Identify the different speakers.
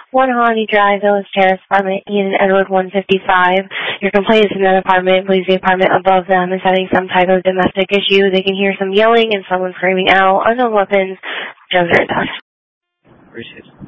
Speaker 1: 1 Holly Drive, Village Terrace, apartment Ian and Edward 155. Your complaint is in that apartment. Please, the apartment above them is having some type of domestic issue. They can hear some yelling and someone screaming out. Unknown weapons. Joe's Appreciate it.